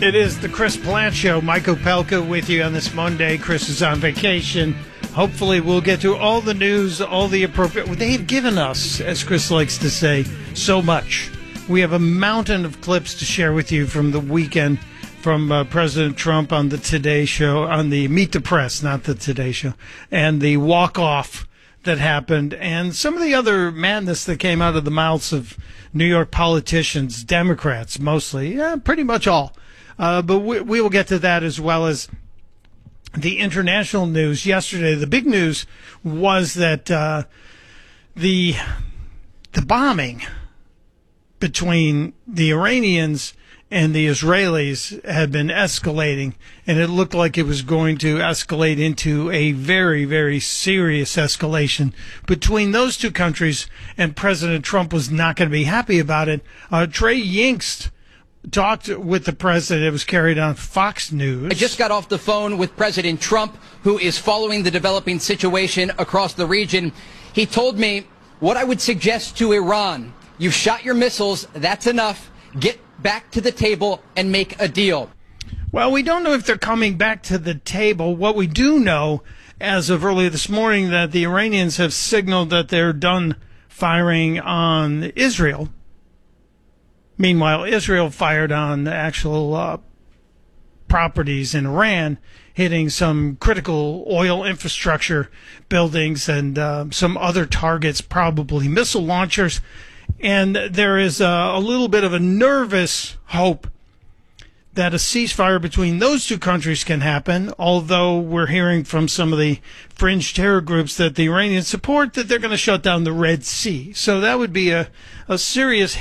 It is the Chris Plant Show. Mike Opelka with you on this Monday. Chris is on vacation. Hopefully we'll get to all the news, all the appropriate... They've given us, as Chris likes to say, so much. We have a mountain of clips to share with you from the weekend from President Trump on the Today Show, on the Meet the Press, not the Today Show, and the walk-off that happened, and some of the other madness that came out of the mouths of New York politicians, Democrats mostly, pretty much all. But we will get to that, as well as the international news. Yesterday, the big news was that the bombing between the Iranians and the Israelis had been escalating, and it looked like it was going to escalate into a very, very serious escalation between those two countries, and President Trump was not going to be happy about it. Trey Yingst talked with the president. It was carried on Fox News. I just got off the phone with President Trump, who is following the developing situation across the region. He told me what I would suggest to Iran: you've shot your missiles, that's enough. Get back to the table and make a deal. Well, we don't know if they're coming back to the table. What we do know, as of earlier this morning, that the Iranians have signaled that they're done firing on Israel. Meanwhile, Israel fired on actual properties in Iran, hitting some critical oil infrastructure buildings and some other targets, probably missile launchers. And there is a little bit of a nervous hope that a ceasefire between those two countries can happen, although we're hearing from some of the fringe terror groups that the Iranians support that they're going to shut down the Red Sea. So that would be a serious